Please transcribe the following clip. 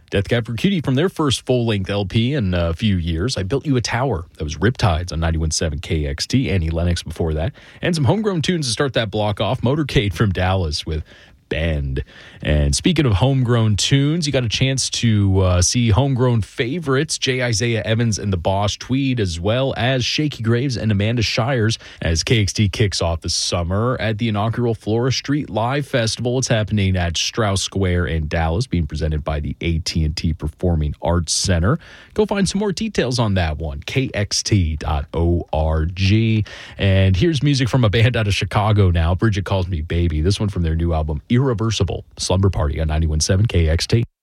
Death Cab for Cutie from their first full-length LP in a few years. I Built You a Tower. That was Riptides on 91.7 KXT. Annie Lennox before that. And some homegrown tunes to start that block off. Motorcade from Dallas with Bend. And speaking of homegrown tunes, you got a chance to see homegrown favorites J. Isaiah Evans and the Boss Tweed, as well as Shaky Graves and Amanda Shires, as KXT kicks off the summer at the inaugural Flora Street Live Festival. It's happening at Strauss Square in Dallas, being presented by the AT&T Performing Arts Center. Go find some more details on that one, kxt.org. And here's music from a band out of Chicago now, Bridget Calls Me Baby. This one from their new album, Irreversible. Slumber Party on 91.7 KXT.